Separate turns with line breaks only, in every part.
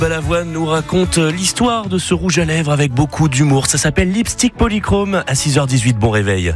Balavoine nous raconte l'histoire de ce rouge à lèvres avec beaucoup d'humour. Ça s'appelle Lipstick Polychrome à 6h18. Bon réveil.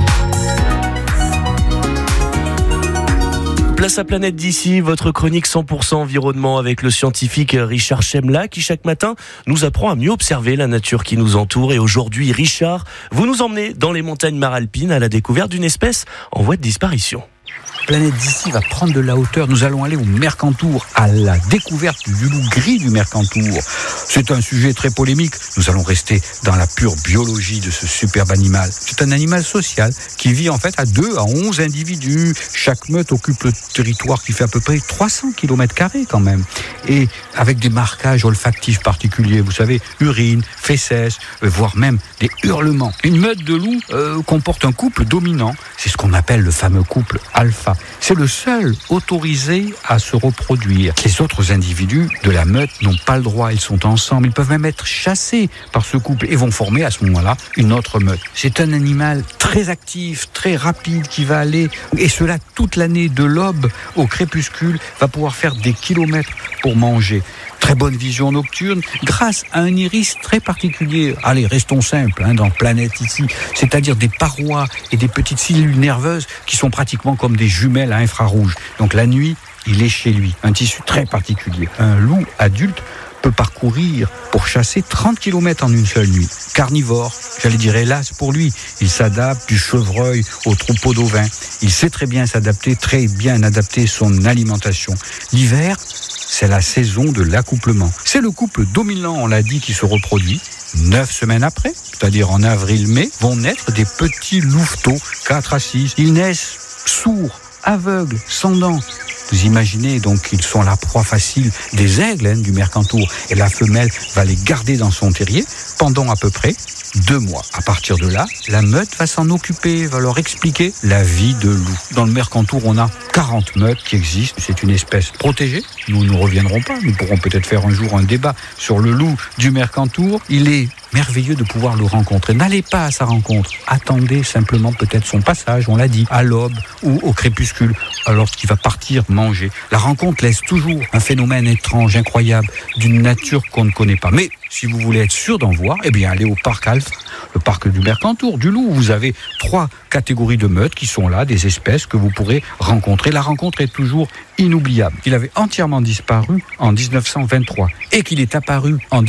Place à Planète d'ici, votre chronique 100% environnement avec le scientifique Richard Chemla qui chaque matin nous apprend à mieux observer la nature qui nous entoure. Et aujourd'hui, Richard, vous nous emmenez dans les montagnes maralpines à la découverte d'une espèce en voie de disparition.
Planète d'ici va prendre de la hauteur. Nous allons aller au Mercantour, à la découverte du loup gris du Mercantour. C'est un sujet très polémique. Nous allons rester dans la pure biologie de ce superbe animal. C'est un animal social qui vit en fait à 2 à 11 individus. Chaque meute occupe le territoire qui fait à peu près 300 km² quand même. Et avec des marquages olfactifs particuliers, vous savez, urine, fesses, voire même des hurlements. Une meute de loups comporte un couple dominant. C'est ce qu'on appelle le fameux couple alpha. C'est le seul autorisé à se reproduire. Les autres individus de la meute n'ont pas le droit, ils sont ensemble, ils peuvent même être chassés par ce couple et vont former à ce moment-là une autre meute. C'est un animal très actif, très rapide qui va aller, et cela toute l'année, de l'aube au crépuscule, va pouvoir faire des kilomètres pour manger. Très bonne vision nocturne grâce à un iris très particulier. Allez, restons simples dans Planète ici, c'est-à-dire des parois et des petites cellules nerveuses qui sont pratiquement comme des jumelles à infrarouge. Donc la nuit, il est chez lui, un tissu très particulier. Un loup adulte peut parcourir pour chasser 30 km en une seule nuit. Carnivore, j'allais dire hélas pour lui, il s'adapte du chevreuil au troupeau d'ovins. Il sait très bien s'adapter, très bien adapter son alimentation. L'hiver, c'est la saison de l'accouplement. C'est le couple dominant, on l'a dit, qui se reproduit. 9 semaines après, c'est-à-dire en avril-mai, vont naître des petits louveteaux, 4 à 6. Ils naissent sourds, aveugles, sans dents. Vous imaginez donc qu'ils sont la proie facile des aigles du Mercantour. Et la femelle va les garder dans son terrier pendant à peu près 2 mois. À partir de là, la meute va s'en occuper, va leur expliquer la vie de loup. Dans le Mercantour, on a 40 meutes qui existent. C'est une espèce protégée. Nous ne reviendrons pas. Nous pourrons peut-être faire un jour un débat sur le loup du Mercantour. Il est merveilleux de pouvoir le rencontrer. N'allez pas à sa rencontre. Attendez simplement peut-être son passage, on l'a dit, à l'aube ou au crépuscule, alors qu'il va partir manger. La rencontre laisse toujours un phénomène étrange, incroyable, d'une nature qu'on ne connaît pas. Mais si vous voulez être sûr d'en voir, eh bien allez au parc Alpha, le parc du Mercantour, du loup. Vous avez 3 catégories de meutes qui sont là, des espèces que vous pourrez rencontrer. La rencontre est toujours inoubliable. Il avait entièrement disparu en 1923 et qu'il est apparu en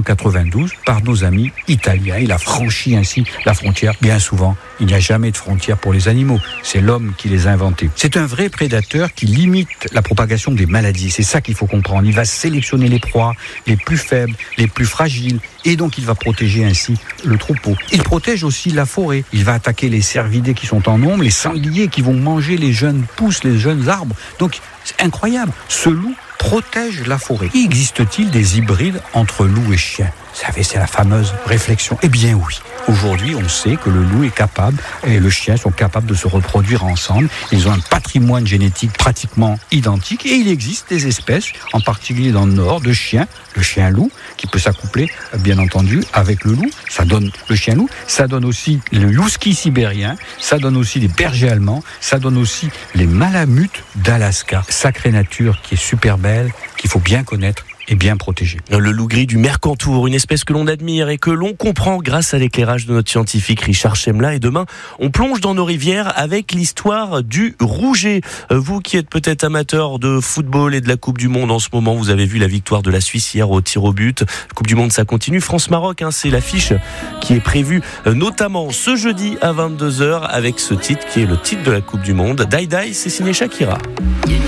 1992 par nos amis italiens. Il a franchi ainsi la frontière. Bien souvent, il n'y a jamais de frontière pour les animaux. C'est l'homme qui les a inventés. C'est un vrai prédateur qui limite la propagation des maladies. C'est ça qu'il faut comprendre. Il va sélectionner les proies les plus faibles, les plus fragiles, et donc il va protéger ainsi le troupeau. Il protège aussi la forêt. Il va attaquer les cervidés qui sont en nombre, les sangliers qui vont manger les jeunes pousses, les jeunes arbres. Donc c'est incroyable. Ce loup protège la forêt. Existe-t-il des hybrides entre loup et chien ? Vous savez, c'est la fameuse réflexion. Eh bien oui. Aujourd'hui, on sait que le loup est capable et le chien sont capables de se reproduire ensemble. Ils ont un patrimoine génétique pratiquement identique et il existe des espèces, en particulier dans le nord, de chiens, le chien-loup, qui peut s'accoupler, bien entendu, avec le loup. Ça donne le chien-loup. Ça donne aussi le husky sibérien. Ça donne aussi les bergers allemands. Ça donne aussi les malamutes d'Alaska. Sacrée nature qui est super belle, qu'il faut bien connaître et bien protégé.
Le loup gris du Mercantour, une espèce que l'on admire et que l'on comprend grâce à l'éclairage de notre scientifique Richard Chemla. Et demain, on plonge dans nos rivières avec l'histoire du rouget. Vous qui êtes peut-être amateur de football et de la Coupe du Monde en ce moment, vous avez vu la victoire de la Suisse hier au tir au but. Coupe du Monde, ça continue. France-Maroc, c'est l'affiche qui est prévue notamment ce jeudi à 22h avec ce titre qui est le titre de la Coupe du Monde. Die Die, c'est signé Shakira.